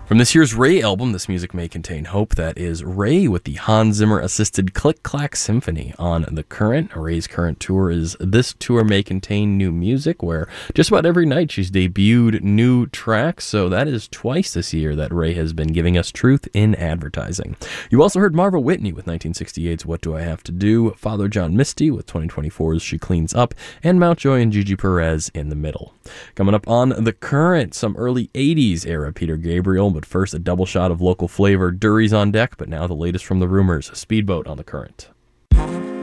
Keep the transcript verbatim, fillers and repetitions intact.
From this year's Ray album, This Music May Contain Hope, that is Ray with the Hans Zimmer-assisted Click Clack Symphony on The Current. Ray's current tour is This Tour May Contain New Music, where just about every night she's debuted new tracks, so that is twice this year that Ray has been giving us truth in advertising. You also heard Marva Whitney with nineteen sixty-eight's What Do I Have to Do, Father John Misty with twenty twenty-four's She Cleans Up, and Mountjoy and Gigi Perez in the middle. Coming up on The Current, some early eighties era Peter Gabriel, but first a double shot of local flavor. Dury's on deck, but now the latest from the Rumors, Speedboat on The Current.